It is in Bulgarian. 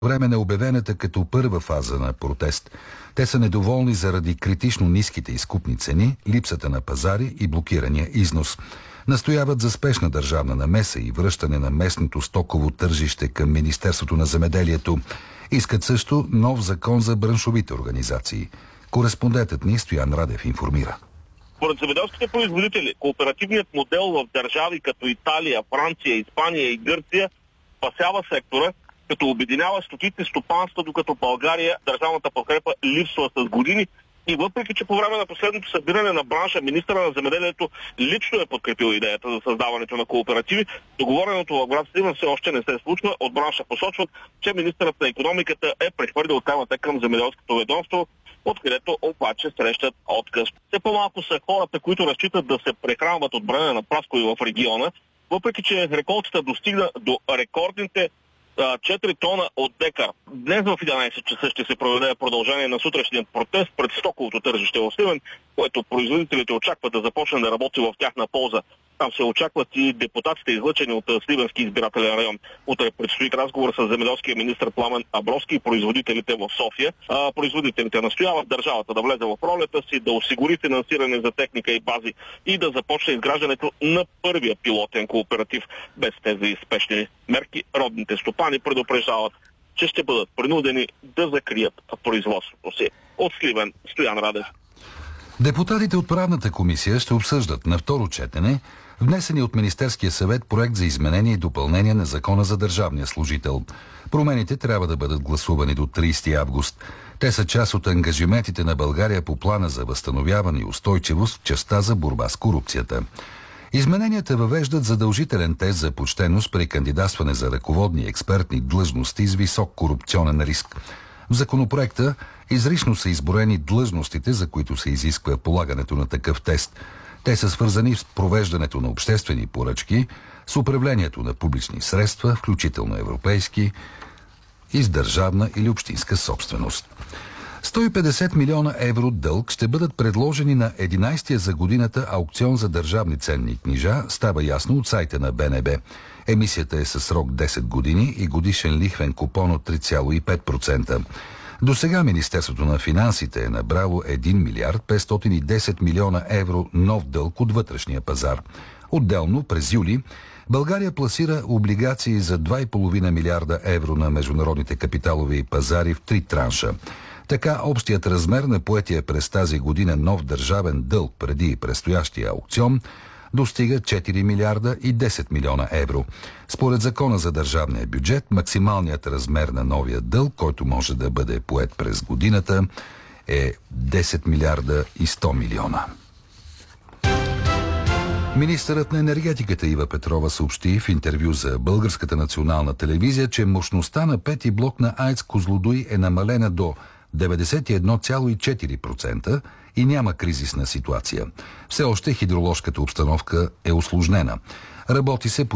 време на обявената като първа фаза на протест. Те са недоволни заради критично ниските изкупни цени, липсата на пазари и блокирания износ. Настояват за спешна държавна намеса и връщане на местното стоково тържище към Министерството на земеделието. Искат също нов закон за браншовите организации. Кореспондентът ни Стоян Радев информира. Според земеделските производители, кооперативният модел в държави като Италия, Франция, Испания и Гърция спасява сектора, като обединява стотици стопанства, докато България държавната подкрепа липсва с години. И въпреки, че по време на последното събиране на бранша, министъра на земеделието лично е подкрепил идеята за създаването на кооперативи, договореното в град Сливен все още не се случва. От бранша посочват, че министърът на икономиката е прехвърлил темата към земеделското ведомство, откъдето обаче срещат отказ. Все по-малко са хората, които разчитат да се прехранват от бране на праскови в региона, въпреки че реколтата достигна до рекордните 4 тона от декар. Днес в 11 часа ще се проведе продължение на сутрешният протест пред стоковото тържище в Сливен, което производителите очакват да започне да работи в тяхна полза. Там се очакват и депутатите, излъчени от Сливенски избирателен район. Утре предстои разговор с земеделския министър Пламен Абровски и производителите в София. Производителите настояват държавата да влезе в ролята си, да осигури финансиране за техника и бази и да започне изграждането на първия пилотен кооператив. Без тези спешни мерки родните стопани предупреждават, че ще бъдат принудени да закрият производството си. От Сливен, Стоян Радев. Депутатите от правната комисия ще обсъждат на второ четене внесени от Министерския съвет проект за изменение и допълнение на Закона за държавния служител. Промените трябва да бъдат гласувани до 30 август. Те са част от ангажиментите на България по плана за възстановяване и устойчивост в частта за борба с корупцията. Измененията въвеждат задължителен тест за почтеност при кандидатстване за ръководни експертни длъжности с висок корупционен риск. В законопроекта изрично са изброени длъжностите, за които се изисква полагането на такъв тест. Те са свързани с провеждането на обществени поръчки, с управлението на публични средства, включително европейски, и с държавна или общинска собственост. 150 милиона евро дълг ще бъдат предложени на 11-я за годината аукцион за държавни ценни книжа, става ясно от сайта на БНБ. Емисията е със срок 10 години и годишен лихвен купон от 3,5%. До сега Министерството на финансите е набрало 1 милиард 510 милиона евро нов дълг от вътрешния пазар. Отделно през юли България пласира облигации за 2,5 милиарда евро на международните капиталови пазари в 3 транша. Така общият размер на поетия през тази година нов държавен дълг преди предстоящия аукцион достига 4 милиарда и 10 милиона евро. Според Закона за държавния бюджет, максималният размер на новия дълг, който може да бъде поет през годината, е 10 милиарда и 100 милиона. Министърът на енергетиката Ива Петрова съобщи в интервю за Българската национална телевизия, че мощността на пети блок на АЕЦ Козлодуй е намалена до 91,4% и няма кризисна ситуация. Все още хидроложката обстановка е усложнена. Работи се по